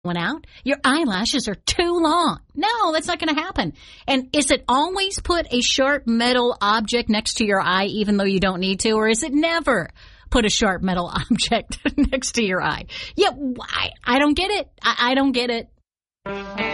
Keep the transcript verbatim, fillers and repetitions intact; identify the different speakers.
Speaker 1: one out. Your eyelashes are too long. No, that's not going to happen. And is it always put a sharp metal object next to your eye even though you don't need to? Or is it never put a sharp metal object next to your eye? Yeah, I, I don't get it. I, I don't get it.